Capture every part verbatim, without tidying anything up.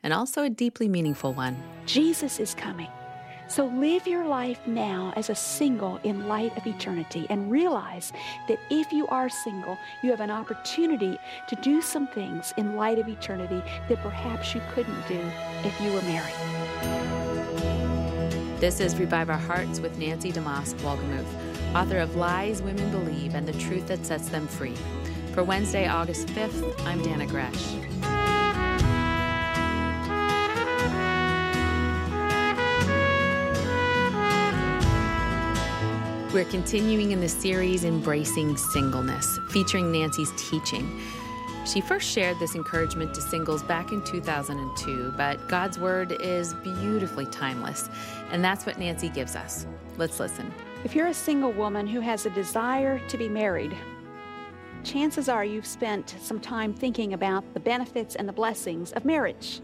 and also a deeply meaningful one. Jesus is coming. So live your life now as a single in light of eternity, and realize that if you are single, you have an opportunity to do some things in light of eternity that perhaps you couldn't do if you were married. This is Revive Our Hearts with Nancy DeMoss Wolgemuth, author of Lies Women Believe and the Truth That Sets Them Free. For Wednesday, August fifth, I'm Dana Gresh. We're continuing in the series Embracing Singleness, featuring Nancy's teaching. She first shared this encouragement to singles back in two thousand two, but God's Word is beautifully timeless, and that's what Nancy gives us. Let's listen. If you're a single woman who has a desire to be married, chances are you've spent some time thinking about the benefits and the blessings of marriage.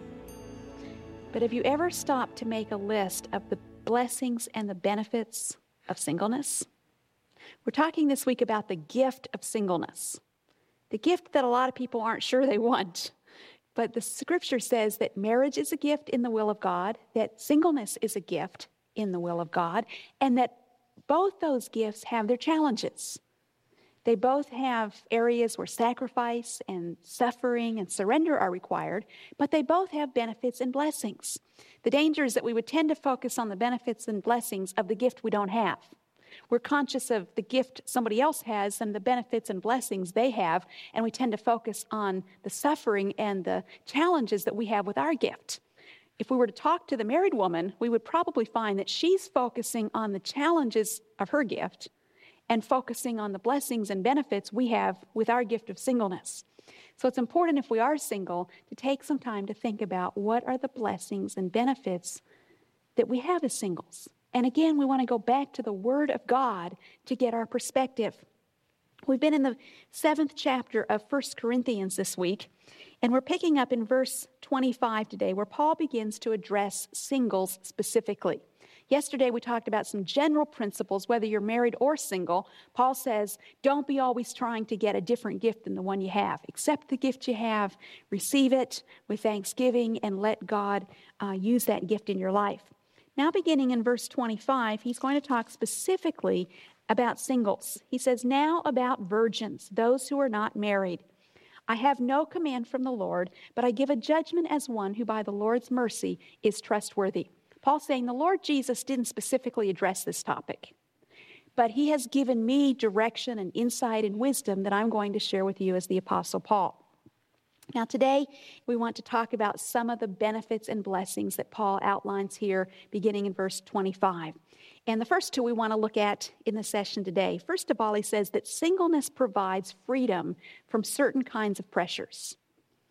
But have you ever stopped to make a list of the blessings and the benefits of singleness? We're talking this week about the gift of singleness, the gift that a lot of people aren't sure they want. But the scripture says that marriage is a gift in the will of God, that singleness is a gift in the will of God, and that both those gifts have their challenges. They both have areas where sacrifice and suffering and surrender are required, but they both have benefits and blessings. The danger is that we would tend to focus on the benefits and blessings of the gift we don't have. We're conscious of the gift somebody else has and the benefits and blessings they have, and we tend to focus on the suffering and the challenges that we have with our gift. If we were to talk to the married woman, we would probably find that she's focusing on the challenges of her gift and focusing on the blessings and benefits we have with our gift of singleness. So it's important, if we are single, to take some time to think about what are the blessings and benefits that we have as singles. And again, we want to go back to the Word of God to get our perspective. We've been in the seventh chapter of First Corinthians this week, and we're picking up in verse twenty-five today, where Paul begins to address singles specifically. Yesterday, we talked about some general principles, whether you're married or single. Paul says, don't be always trying to get a different gift than the one you have. Accept the gift you have, receive it with thanksgiving, and let God uh, use that gift in your life. Now, beginning in verse twenty-five, he's going to talk specifically about singles. He says, now about virgins, those who are not married. I have no command from the Lord, but I give a judgment as one who by the Lord's mercy is trustworthy. Paul's saying the Lord Jesus didn't specifically address this topic, but he has given me direction and insight and wisdom that I'm going to share with you as the Apostle Paul. Now today, we want to talk about some of the benefits and blessings that Paul outlines here, beginning in verse twenty-five. And the first two we want to look at in the session today. First of all, he says that singleness provides freedom from certain kinds of pressures.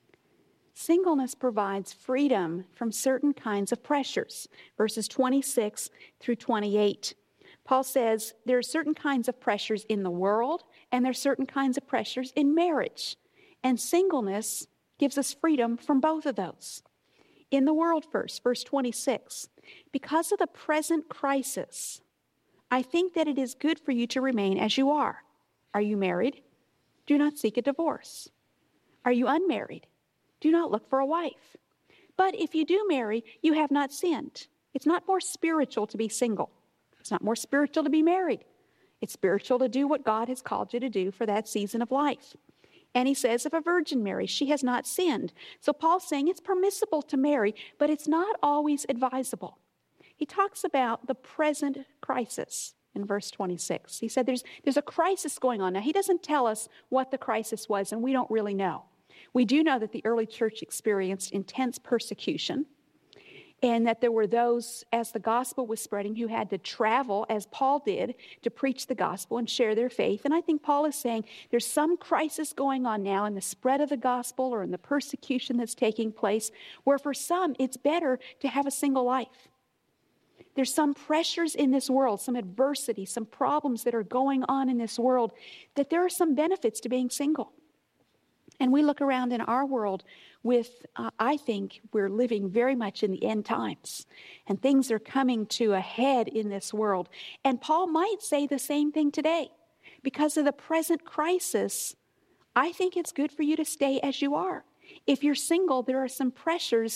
Singleness provides freedom from certain kinds of pressures. Verses twenty-six through twenty-eight. Paul says there are certain kinds of pressures in the world, and there are certain kinds of pressures in marriage. And singleness gives us freedom from both of those. In the world first, verse twenty-six. Because of the present crisis, I think that it is good for you to remain as you are. Are you married? Do not seek a divorce. Are you unmarried? Do not look for a wife. But if you do marry, you have not sinned. It's not more spiritual to be single. It's not more spiritual to be married. It's spiritual to do what God has called you to do for that season of life. And he says, if a virgin marries, she has not sinned. So Paul's saying it's permissible to marry, but it's not always advisable. He talks about the present crisis in verse twenty-six. He said there's, there's a crisis going on. Now, he doesn't tell us what the crisis was, and we don't really know. We do know that the early church experienced intense persecution, and that there were those, as the gospel was spreading, who had to travel, as Paul did, to preach the gospel and share their faith. And I think Paul is saying there's some crisis going on now in the spread of the gospel or in the persecution that's taking place, where for some it's better to have a single life. There's some pressures in this world, some adversity, some problems that are going on in this world, that there are some benefits to being single. And we look around in our world with, uh, I think we're living very much in the end times. And things are coming to a head in this world. And Paul might say the same thing today. Because of the present crisis, I think it's good for you to stay as you are. If you're single, there are some pressures